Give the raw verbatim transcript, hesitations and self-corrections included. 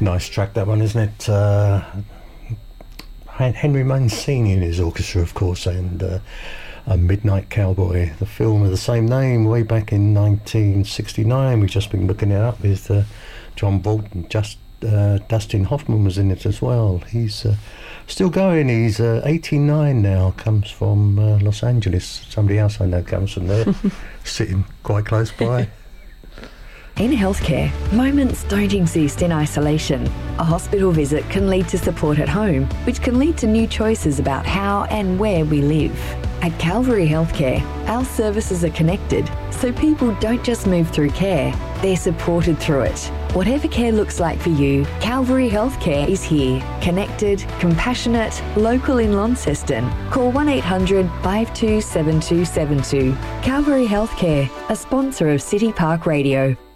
Nice track, that one, isn't it? Uh, Henry Mancini and his orchestra, of course, and uh, A Midnight Cowboy, the film of the same name, way back in nineteen sixty-nine. We've just been looking it up with uh, John Bolton. Just uh, Dustin Hoffman was in it as well. He's uh, still going. He's uh, eighty-nine now. Comes from uh, Los Angeles. Somebody else I know comes from there, sitting quite close by. In healthcare, moments don't exist in isolation. A hospital visit can lead to support at home, which can lead to new choices about how and where we live. At Calvary Healthcare, our services are connected, so people don't just move through care, they're supported through it. Whatever care looks like for you, Calvary Healthcare is here. Connected, compassionate, local in Launceston. Call one eight hundred five two seven two seven two. Calvary Healthcare, a sponsor of City Park Radio.